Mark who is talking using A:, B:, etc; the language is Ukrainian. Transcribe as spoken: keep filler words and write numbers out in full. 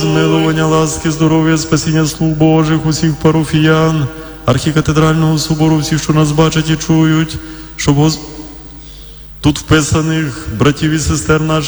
A: змилування, ласки, здоров'я, спасіння слуг Божих, усіх парафіян, архікатедрального собору, всіх, що нас бачать і чують, щоб Гос... тут вписаних братів і сестер наших